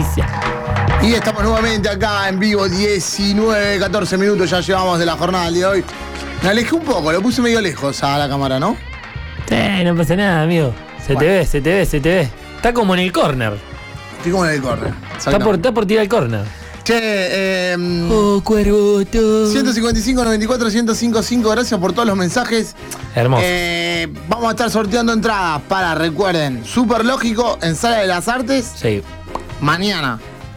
Gracias. Y estamos nuevamente acá en vivo, 14 minutos ya llevamos de la jornada del día de hoy. Me alejé un poco, lo puse medio lejos a la cámara, ¿no? Sí, no pasa nada, amigo. Se te ve. Está como en el córner. Estoy como en el córner. Está por tirar el córner. Che, Cuervo. 155 94 1055, gracias por todos los mensajes. Hermoso. Vamos a estar sorteando entradas para, recuerden, Súper Lógico en Sala de las Artes. Sí. Mañana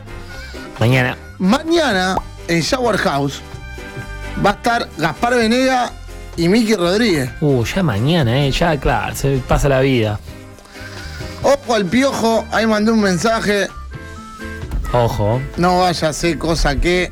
en Shower House va a estar Gaspar Venega y Miki Rodríguez. Ya mañana, ya claro, se pasa la vida. Ojo al Piojo, ahí mandé un mensaje. Ojo. No vaya a ser cosa que...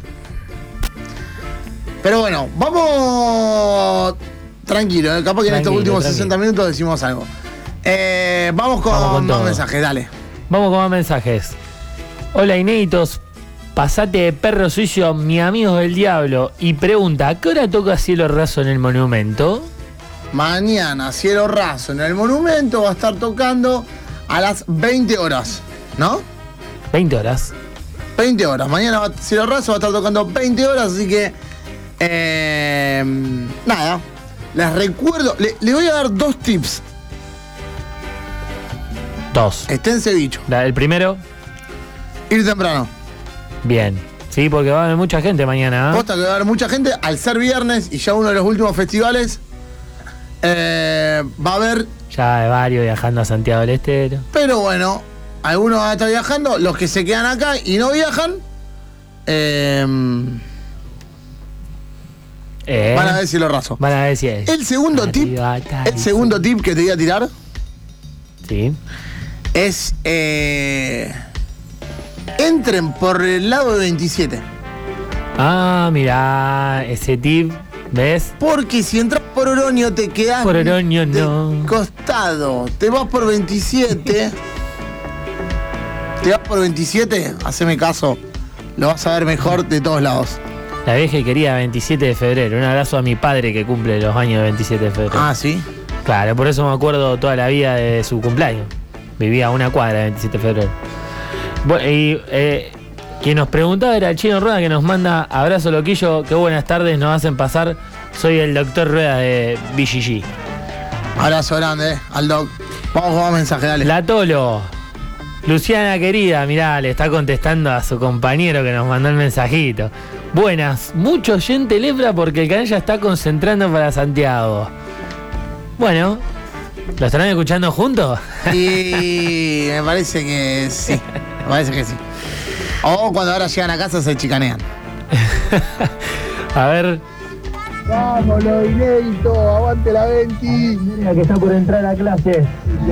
Pero bueno, vamos tranquilo, capaz que en estos últimos 60 minutos decimos algo. Vamos con más mensajes, dale. Vamos con más mensajes. Hola, inéditos. Pasate de perro sucio, mi amigo del diablo. Y pregunta, ¿a qué hora toca Cielo Raso en el Monumento? Mañana, Cielo Raso en el Monumento va a estar tocando a las 20 horas, ¿no? 20 horas. 20 horas. Mañana Cielo Raso va a estar tocando 20 horas, así que... nada. Les recuerdo... Le voy a dar 2 tips. 2. Esténse bicho. El primero. Ir temprano. Bien. Sí, porque va a haber mucha gente mañana. Posta que va a haber mucha gente. Al ser viernes y ya uno de los últimos festivales, va a haber... Ya hay varios viajando a Santiago del Estero. Pero bueno, algunos van a estar viajando. Los que se quedan acá y no viajan, van a ver Cielo Raso. Van a ver si es. El segundo tip que te voy a tirar. Sí. Es... entren por el lado de 27. Mirá, ese tip, ¿ves? Porque si entras por Oroño te quedás por Oroño, no. Costado. Te vas por 27. Te vas por 27, haceme caso. Lo vas a ver mejor de todos lados. La vieja quería 27 de febrero. Un abrazo a mi padre que cumple los años de 27 de febrero. ¿Sí? Claro, por eso me acuerdo toda la vida de su cumpleaños. Vivía a una cuadra de 27 de febrero. Bueno, y quien nos preguntaba era el Chino Rueda, que nos manda abrazo loquillo, qué buenas tardes nos hacen pasar. Soy el doctor Rueda de BGG. Abrazo grande, al doc. Vamos con más mensaje, dale. La Tolo. Luciana querida, mirá, le está contestando a su compañero que nos mandó el mensajito. Buenas, mucho oyente lepra porque el canal ya está concentrando para Santiago. Bueno, ¿lo estarán escuchando juntos? Y me parece que sí. O cuando ahora llegan a casa se chicanean. A ver. Vamos, lo inédito, aguante la 20. Mira que está por entrar a clase.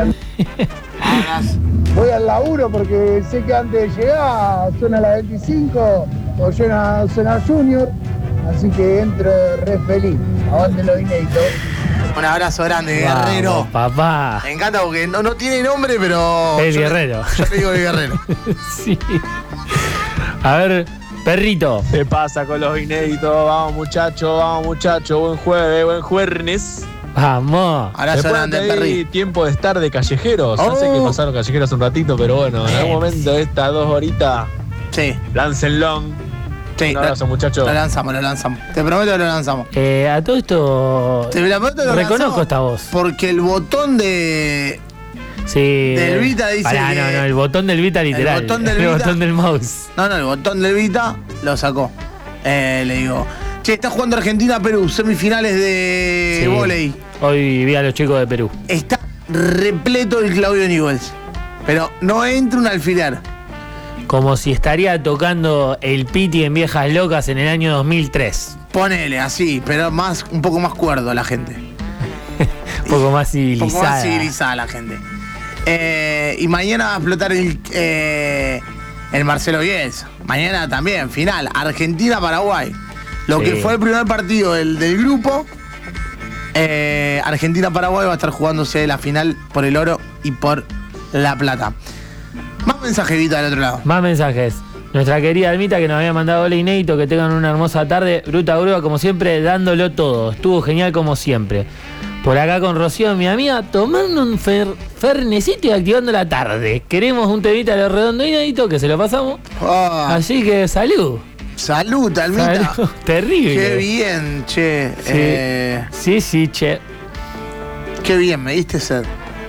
Voy al laburo porque sé que antes de llegar suena la 25 o suena Junior, así que entro re feliz. Aguante lo inédito. Un abrazo grande, Vamos, Guerrero. Papá. Me encanta porque no tiene nombre, pero... El Guerrero. Yo le digo el Guerrero. Sí. A ver, perrito. ¿Qué pasa con los inéditos? Vamos muchachos, buen jueves, buen jueves. Vamos. Abrazo grande, Perri. Tiempo de estar de callejeros. No sé qué pasaron callejeros un ratito, pero bueno, en algún momento de estas 2 horitas, sí, láncenlo. Sí, un abrazo, muchachos. Lo lanzamos. Te prometo que lo lanzamos. A todo esto. Te prometo que lo reconozco lanzamos esta voz. Porque el botón de... Sí. Del Vita dice pará, que... No, el botón del Vita literal. El botón del el Vita. botón del mouse. No, el botón del Vita lo sacó. Le digo... Che, está jugando Argentina-Perú, semifinales de vóley. Hoy vi a los chicos de Perú. Está repleto el Claudio Newells. Pero no entra un alfiler. Como si estaría tocando el Piti en Viejas Locas en el año 2003. Ponele así, pero un poco más cuerdo la gente. Un poco más civilizada. Un poco más civilizada la gente. Y mañana va a explotar el Marcelo Bielsa. Mañana también, final. Argentina-Paraguay. Lo que fue el primer partido del grupo. Argentina-Paraguay va a estar jugándose la final por el oro y por la plata. Más mensajes, Vita, del otro lado. Más mensajes. Nuestra querida Almita, que nos había mandado hola inédito, que tengan una hermosa tarde. Bruta Grúa, como siempre, dándolo todo. Estuvo genial como siempre. Por acá con Rocío, mi amiga, tomando un fernecito y activando la tarde. Queremos un temita de los redonditos que se lo pasamos. Así que salud. Salud, Almita. Salud. Terrible. Qué bien, che. Sí, che. Qué bien, me diste sed.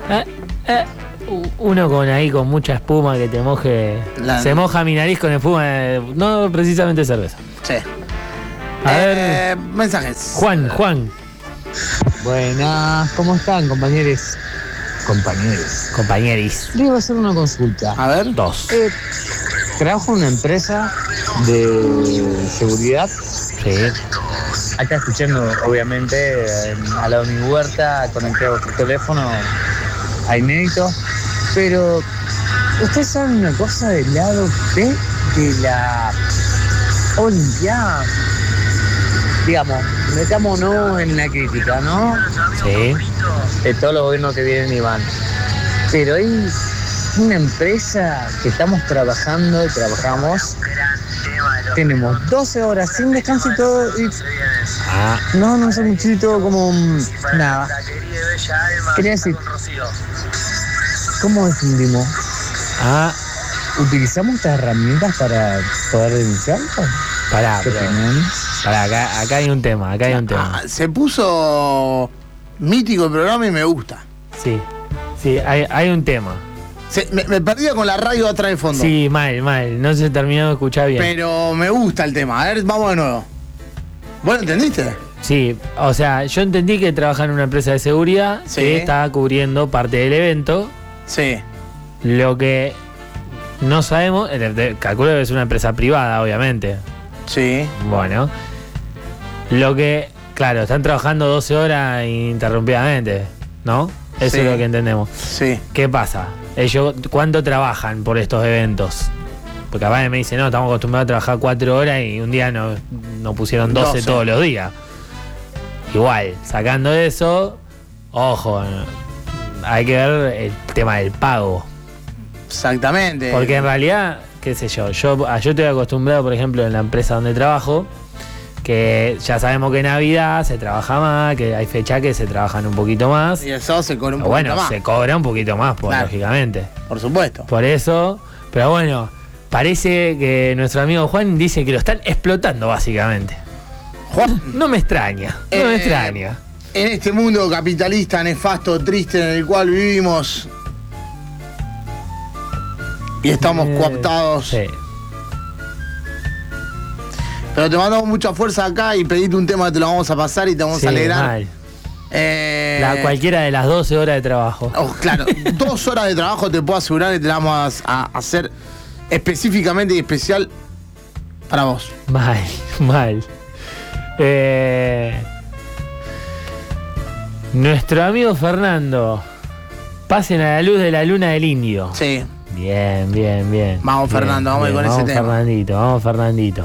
Uno con mucha espuma que te moje. Se moja mi nariz con espuma, no precisamente cerveza. Sí. A ver. Mensajes. Juan. Buenas, ¿cómo están, compañeros? Compañeris. Le iba a hacer una consulta. A ver. 2. Trabajo en una empresa de seguridad. Sí. Acá escuchando, obviamente, al lado de mi huerta, conectado por teléfono a Inédito. Pero, ¿ustedes saben una cosa del lado B de la Olimpiada? Digamos, metámonos en la crítica, ¿no? Sí. De todos los gobiernos que vienen y van. Pero hay una empresa que estamos trabajando y trabajamos. Tenemos 12 horas sin descanso y todo. Y no sé muchito como nada. Quería decir, ¿cómo defendimos? ¿Utilizamos estas herramientas para poder denunciarlo? Pará, acá hay un tema, Se puso mítico el programa y me gusta. Sí, hay un tema. Me perdí con la radio atrás de fondo. Sí, mal, no se terminó de escuchar bien. Pero me gusta el tema, a ver, vamos de nuevo. ¿Vos lo entendiste? Sí, o sea, yo entendí que trabaja en una empresa de seguridad que está cubriendo parte del evento. Sí. Lo que no sabemos, calculo que es una empresa privada, obviamente. Sí. Bueno, lo que, claro, están trabajando 12 horas ininterrumpidamente, ¿no? Eso es lo que entendemos. Sí. ¿Qué pasa? Ellos, ¿cuánto trabajan por estos eventos? Porque capaz me dicen, no, estamos acostumbrados a trabajar 4 horas y un día nos pusieron 12 todos los días. Igual, sacando eso, ojo, hay que ver el tema del pago. Exactamente. Porque en realidad, qué sé yo estoy acostumbrado, por ejemplo, en la empresa donde trabajo, que ya sabemos que en Navidad se trabaja más, que hay fechas que se trabajan un poquito más. Y eso se cobra un poquito más. Bueno, se cobra un poquito más, claro, lógicamente. Por supuesto. Por eso, pero bueno, parece que nuestro amigo Juan dice que lo están explotando, básicamente. Juan. No me extraña. En este mundo capitalista, nefasto, triste en el cual vivimos y estamos cooptados. Sí. Pero te mandamos mucha fuerza acá y pedite un tema que te lo vamos a pasar y te vamos a alegrar. Cualquiera de las 12 horas de trabajo. Claro, 2 horas de trabajo te puedo asegurar que te la vamos a hacer específicamente y especial para vos. Mal. Nuestro amigo Fernando, pasen a la luz de la luna del indio. Sí. Bien. Vamos, Fernando, vamos con ese tema. Vamos, Fernandito.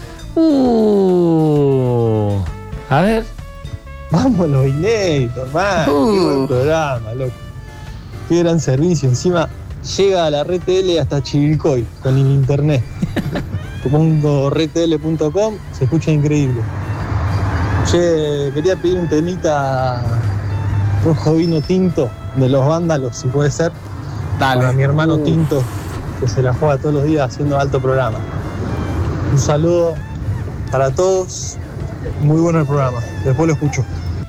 A ver. Vamos, los inéditos, hermano. Qué buen programa, loco. Qué gran servicio. Encima llega a la red TL hasta Chivilcoy con el internet. Te pongo redtl.com, se escucha increíble. Che, quería pedir un temita rojo vino tinto de Los Vándalos, si puede ser. Dale. Para mi hermano Tinto, que se la juega todos los días haciendo alto programa. Un saludo para todos. Muy bueno el programa. Después lo escucho.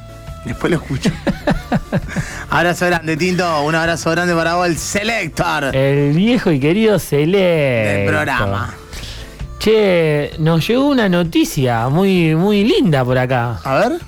Abrazo grande, Tinto. Un abrazo grande para vos, el Selector. El viejo y querido Selector del programa. Che, nos llegó una noticia muy linda por acá. A ver.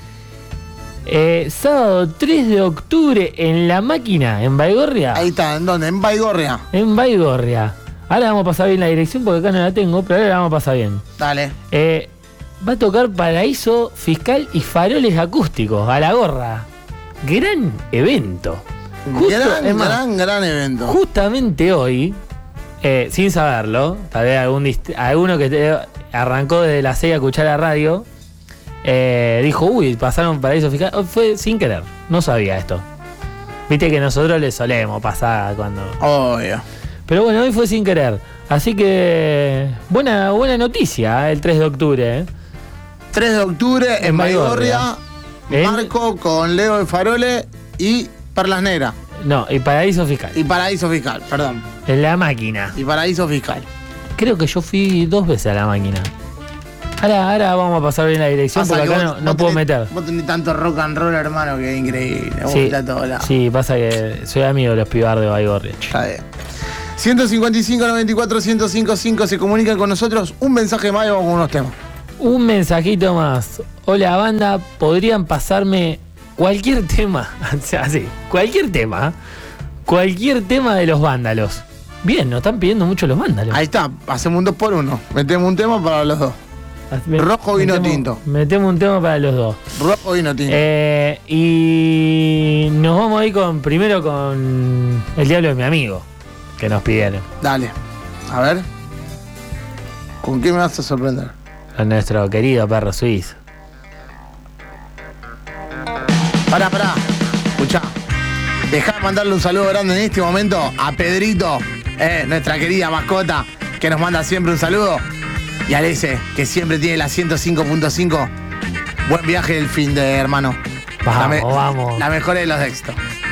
Sábado 3 de octubre en La Máquina, en Baigorria. Ahí está, ¿en dónde? En Baigorria. En Baigorria. Ahora vamos a pasar bien la dirección porque acá no la tengo, pero ahora la vamos a pasar bien. Dale. Va a tocar Paraíso Fiscal y Faroles Acústicos, a la gorra. Gran evento. Gran evento. Justamente hoy, sin saberlo, tal vez alguno que arrancó desde las 6 a escuchar la radio, dijo, pasaron Paraíso Fiscal. Fue sin querer, no sabía esto. Viste que nosotros le solemos pasar cuando... Obvio. Pero bueno, hoy fue sin querer. Así que buena noticia el 3 de octubre. 3 de octubre en Baigorria. Marco con Leo de Farole y Perlas Negras. No, y Paraíso Fiscal. Y Paraíso Fiscal, perdón. En la máquina. Y Paraíso Fiscal. Creo que yo fui 2 veces a la máquina. Ahora vamos a pasar bien la dirección porque acá no puedo meter. Vos tenés tanto rock and roll, hermano, que es increíble. Sí, a todos lados. sí, pasa que soy amigo de los pibardos de Baigorria. Está bien. 155 94 1055 se comunican con nosotros. Un mensaje más y vamos con unos temas. Un mensajito más. Hola, banda, ¿podrían pasarme cualquier tema? O sea, sí, cualquier tema. Cualquier tema de los vándalos. Bien, nos están pidiendo mucho los vándalos. Ahí está, hacemos un 2x1. Metemos un tema para los dos. Rojo, vino tinto. Metemos un tema para los dos. Rojo, vino tinto. Y nos vamos a ir primero con El Diablo de mi amigo, que nos pidieron. Dale. A ver. ¿Con qué me vas a sorprender? A nuestro querido perro suizo. Pará. Escuchá. Dejá de mandarle un saludo grande en este momento a Pedrito, nuestra querida mascota, que nos manda siempre un saludo. Y a Alese, que siempre tiene la 105.5. Buen viaje del fin de hermano. Vamos. La mejor de los éxitos.